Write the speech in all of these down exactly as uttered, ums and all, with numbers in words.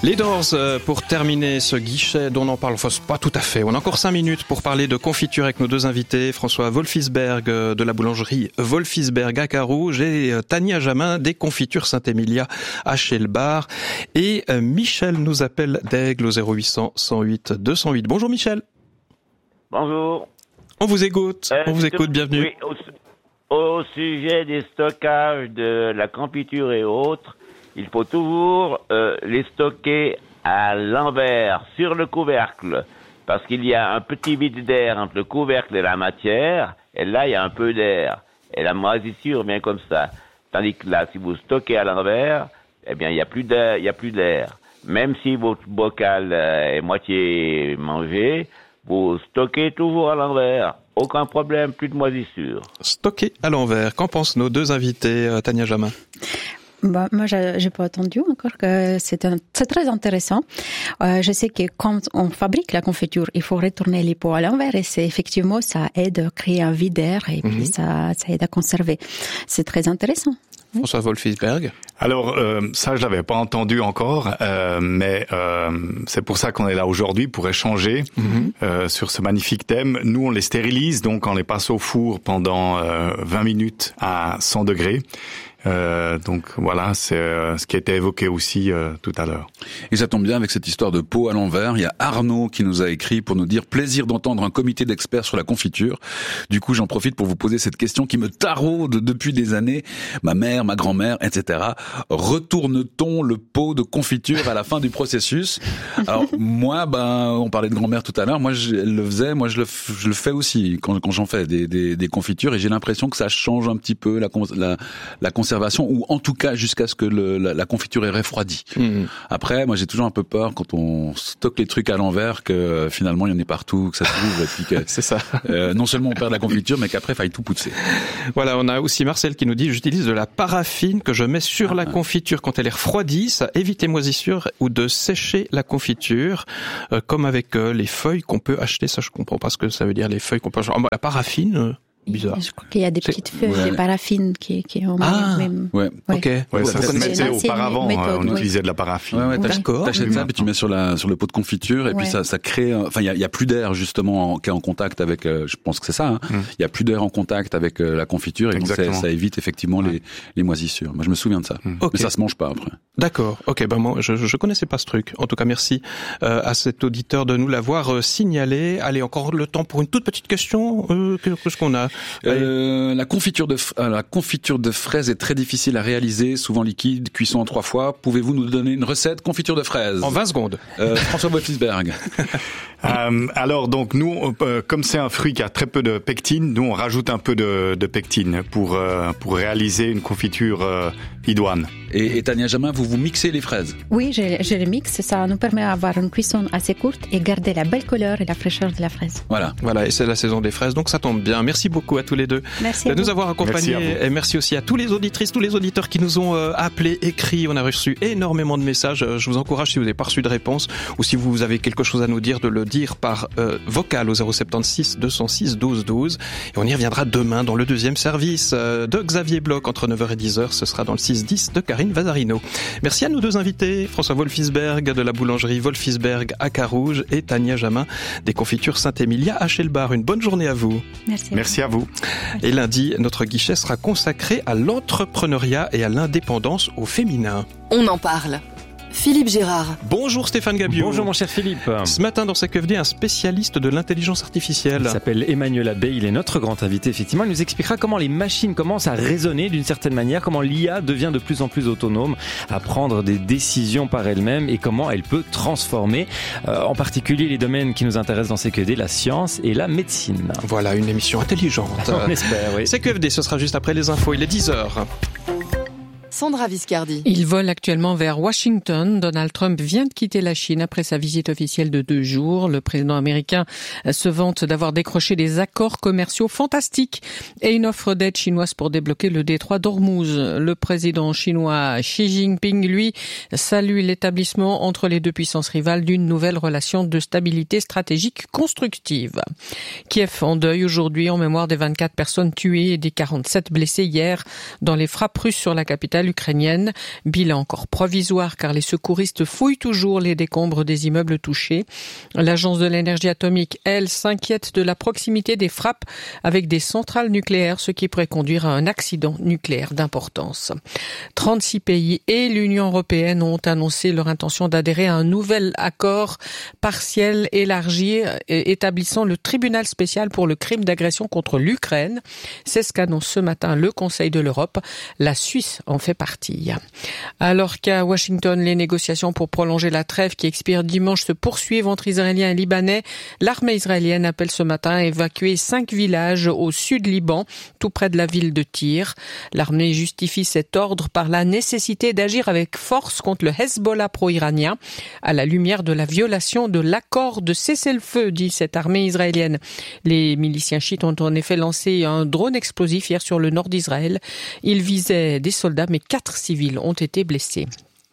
Les Doors, euh, pour terminer ce guichet dont on en parle, enfin pas tout à fait. On a encore cinq minutes pour parler de confiture avec nos deux invités, François Wolfisberg euh, de la boulangerie Wolfisberg à Carouge et euh, Tania Jamin des confitures Saint-Émilia à Chelbar. Et euh, Michel nous appelle d'Aigle au zéro huit cents, cent huit, deux cent huit. Bonjour Michel. Bonjour. On vous écoute, Euh, on vous écoute, bienvenue. Oui, au, au sujet des stockages de la confiture et autres, il faut toujours euh, les stocker à l'envers, sur le couvercle, parce qu'il y a un petit vide d'air entre le couvercle et la matière, et là, il y a un peu d'air. Et la moisissure vient comme ça. Tandis que là, si vous stockez à l'envers, eh bien, il n'y a plus d'air, il y a plus d'air. Même si votre bocal euh, est moitié mangé, vous stockez toujours à l'envers. Aucun problème, plus de moisissure. Stocker à l'envers. Qu'en pensent nos deux invités, euh, Tania Jamin? Bah, moi, j'ai, j'ai pas entendu encore que c'est un, c'est très intéressant. Euh, je sais que quand on fabrique la confiture, il faut retourner les pots à l'envers et c'est effectivement, ça aide à créer un vide d'air et puis mm-hmm. ça, ça aide à conserver. C'est très intéressant. François Wolfisberg. Alors euh, ça, je l'avais pas entendu encore, euh, mais euh, c'est pour ça qu'on est là aujourd'hui pour échanger mm-hmm. euh, sur ce magnifique thème. Nous, on les stérilise, donc on les passe au four pendant euh, vingt minutes à cent degrés. Euh, donc voilà, c'est euh, ce qui a été évoqué aussi euh, tout à l'heure. Et ça tombe bien avec cette histoire de pot à l'envers. Il y a Arnaud qui nous a écrit pour nous dire plaisir d'entendre un comité d'experts sur la confiture. Du coup, j'en profite pour vous poser cette question qui me taraude depuis des années. Ma mère, ma grand-mère, et cetera. Retourne-t-on le pot de confiture à la fin du processus? Alors moi, ben, on parlait de grand-mère tout à l'heure. Moi, je elle le faisais. Moi, je le, je le fais aussi quand, quand j'en fais des, des, des confitures. Et j'ai l'impression que ça change un petit peu la, la, la conservation. Ou en tout cas jusqu'à ce que le, la, la confiture est refroidie. Mmh. Après, moi j'ai toujours un peu peur quand on stocke les trucs à l'envers que euh, finalement il y en ait partout, que ça s'ouvre et puis que c'est ça. Euh, non seulement on perd la confiture, mais qu'après il faille tout pousser. Voilà, on a aussi Marcel qui nous dit j'utilise de la paraffine que je mets sur ah, la confiture quand elle est refroidie, ça évite les moisissures ou de sécher la confiture, euh, comme avec euh, les feuilles qu'on peut acheter. Ça je comprends pas ce que ça veut dire les feuilles qu'on peut acheter. Oh, la paraffine. Euh... Bizarre. Je crois qu'il y a des petites feuilles ouais. de paraffine qui, qui ont ah, même. Ouais. ouais. Ok. Ouais, ça se mettait auparavant. Méthode, on oui. utilisait de la paraffine. Ouais, ouais, D'accord. T'achètes ça, puis tu mets sur la sur le pot de confiture, et ouais. puis ça ça crée. Enfin, il y a, y a plus d'air justement en, qui est en contact avec. Euh, je pense que c'est ça. Hein. Il mm. y a plus d'air en contact avec euh, la confiture, et donc ça, ça évite effectivement ouais. les les moisissures. Moi, je me souviens de ça. Mm. Okay. Mais ça se mange pas après. D'accord. Ok. Ben moi, je je connaissais pas ce truc. En tout cas, merci euh, à cet auditeur de nous l'avoir euh, signalé. Allez, encore le temps pour une toute petite question. Euh, qu'est-ce qu'on a? Euh, la confiture de f... la confiture de fraises est très difficile à réaliser, souvent liquide, cuisson en trois fois. Pouvez-vous nous donner une recette confiture de fraises? En vingt secondes. Euh, François Wolfisberg. euh, alors donc nous, euh, comme c'est un fruit qui a très peu de pectine, nous on rajoute un peu de, de pectine pour euh, pour réaliser une confiture euh, idoine. Et, et Tania Jamin, vous vous mixez les fraises? Oui, je, je les mixe. Ça nous permet d'avoir une cuisson assez courte et garder la belle couleur et la fraîcheur de la fraise. Voilà, voilà. Et c'est la saison des fraises, donc ça tombe bien. Merci beaucoup à tous les deux merci de nous vous. avoir accompagnés. Merci et merci aussi à tous les auditrices, tous les auditeurs qui nous ont euh, appelés, écrits. On a reçu énormément de messages. Je vous encourage, si vous n'avez pas reçu de réponse ou si vous avez quelque chose à nous dire, de le dire par euh, vocal au zéro sept six, deux cent six, douze douze. Et on y reviendra demain dans le deuxième service euh, de Xavier Bloch entre neuf heures et dix heures. Ce sera dans le six dix de Karine Vazarino. Merci à nos deux invités, François Wolfisberg de la boulangerie Wolfisberg à Carouge et Tania Jamin des confitures Saint-Émilia à Chelbar. Une bonne journée à vous. Merci. Merci à vous. Et lundi, notre guichet sera consacré à l'entrepreneuriat et à l'indépendance au féminin. On en parle. Philippe Gérard. Bonjour Stéphane Gabiot. Bonjour mon cher Philippe. Ce matin dans C Q F D, un spécialiste de l'intelligence artificielle. Il s'appelle Emmanuel Abbé, il est notre grand invité effectivement. Il nous expliquera comment les machines commencent à raisonner d'une certaine manière, comment l'I A devient de plus en plus autonome, à prendre des décisions par elle-même et comment elle peut transformer euh, en particulier les domaines qui nous intéressent dans C Q F D, la science et la médecine. Voilà, une émission intelligente. On espère, oui. C Q F D, ce sera juste après les infos, il est dix heures. Sandra Viscardi. Il vole actuellement vers Washington. Donald Trump vient de quitter la Chine après sa visite officielle de deux jours. Le président américain se vante d'avoir décroché des accords commerciaux fantastiques et une offre d'aide chinoise pour débloquer le détroit d'Ormuz. Le président chinois Xi Jinping, lui, salue l'établissement entre les deux puissances rivales d'une nouvelle relation de stabilité stratégique constructive. Kiev en deuil aujourd'hui en mémoire des vingt-quatre personnes tuées et des quarante-sept blessées hier dans les frappes russes sur la capitale capitale ukrainienne. Bilan encore provisoire car les secouristes fouillent toujours les décombres des immeubles touchés. L'agence de l'énergie atomique, elle, s'inquiète de la proximité des frappes avec des centrales nucléaires, ce qui pourrait conduire à un accident nucléaire d'importance. trente-six pays et l'Union européenne ont annoncé leur intention d'adhérer à un nouvel accord partiel élargi établissant le tribunal spécial pour le crime d'agression contre l'Ukraine. C'est ce qu'annonce ce matin le Conseil de l'Europe. La Suisse en fait partie. Alors qu'à Washington, les négociations pour prolonger la trêve qui expire dimanche se poursuivent entre Israéliens et Libanais, l'armée israélienne appelle ce matin à évacuer cinq villages au sud Liban, tout près de la ville de Tyr. L'armée justifie cet ordre par la nécessité d'agir avec force contre le Hezbollah pro-iranien, à la lumière de la violation de l'accord de cessez-le-feu, dit cette armée israélienne. Les miliciens chiites ont en effet lancé un drone explosif hier sur le nord d'Israël. Il visait des soldats, mais quatre civils ont été blessés.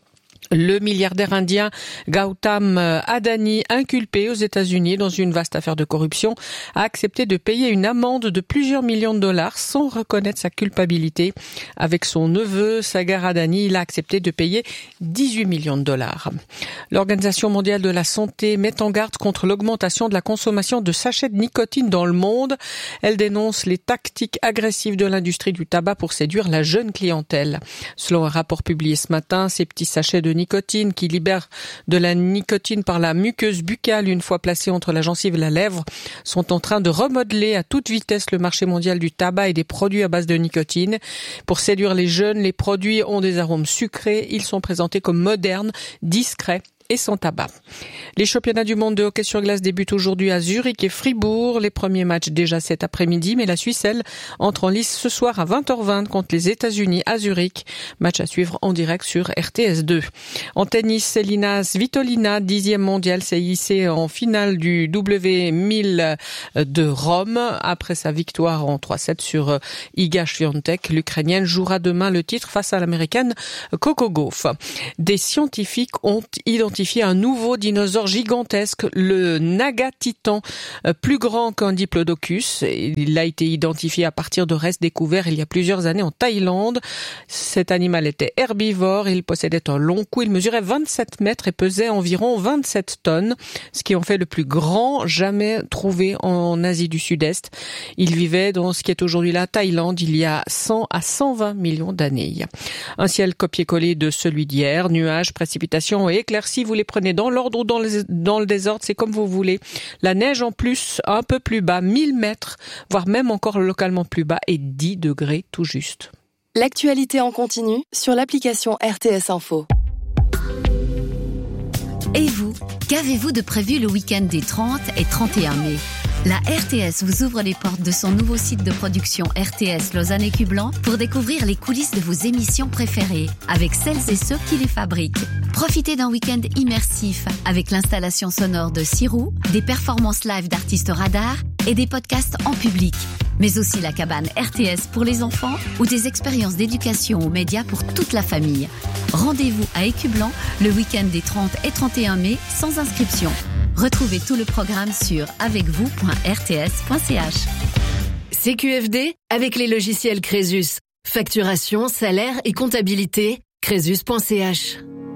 Le milliardaire indien Gautam Adani, inculpé aux États-Unis dans une vaste affaire de corruption, a accepté de payer une amende de plusieurs millions de dollars sans reconnaître sa culpabilité. Avec son neveu Sagar Adani, il a accepté de payer dix-huit millions de dollars. L'Organisation mondiale de la santé met en garde contre l'augmentation de la consommation de sachets de nicotine dans le monde. Elle dénonce les tactiques agressives de l'industrie du tabac pour séduire la jeune clientèle. Selon un rapport publié ce matin, ces petits sachets de nicotine qui libèrent de la nicotine par la muqueuse buccale une fois placés entre la gencive et la lèvre sont en train de remodeler à toute vitesse le marché mondial du tabac et des produits à base de nicotine. Pour séduire les jeunes, les produits ont des arômes sucrés. Ils sont présentés comme modernes, discrets et sans tabac. Les championnats du monde de hockey sur glace débutent aujourd'hui à Zurich et Fribourg. Les premiers matchs déjà cet après-midi, mais la Suisse, elle, entre en lice ce soir à vingt heures vingt contre les États-Unis à Zurich. Match à suivre en direct sur R T S deux. En tennis, Elina Svitolina, dixième mondiale, s'est hissée en finale du W mille de Rome. Après sa victoire en trois sept sur Iga Swiatek, l'Ukrainienne jouera demain le titre face à l'Américaine Coco Gauff. Des scientifiques ont identifié un nouveau dinosaure gigantesque, le Nagatitan, plus grand qu'un diplodocus. Il a été identifié à partir de restes découverts il y a plusieurs années en Thaïlande. Cet animal était herbivore, il possédait un long cou, il mesurait vingt-sept mètres et pesait environ vingt-sept tonnes, ce qui en fait le plus grand jamais trouvé en Asie du Sud-Est. Il vivait dans ce qui est aujourd'hui la Thaïlande il y a cent à cent vingt millions d'années. Un ciel copié-collé de celui d'hier, nuages, précipitations et éclaircies. Vous les prenez dans l'ordre ou dans, les, dans le désordre, c'est comme vous voulez. La neige en plus, un peu plus bas, mille mètres, voire même encore localement plus bas et dix degrés tout juste. L'actualité en continu sur l'application R T S Info. Et vous, qu'avez-vous de prévu le week-end des trente et trente et un mai ? La R T S vous ouvre les portes de son nouveau site de production R T S Lausanne et Cublan pour découvrir les coulisses de vos émissions préférées avec celles et ceux qui les fabriquent. Profitez d'un week-end immersif avec l'installation sonore de Sirou, des performances live d'artistes radars et des podcasts en public. Mais aussi la cabane R T S pour les enfants ou des expériences d'éducation aux médias pour toute la famille. Rendez-vous à Écublan le week-end des trente et trente et un mai sans inscription. Retrouvez tout le programme sur avec vous point r t s point c h. C Q F D avec les logiciels Crésus. Facturation, salaire et comptabilité. Crésus point c h.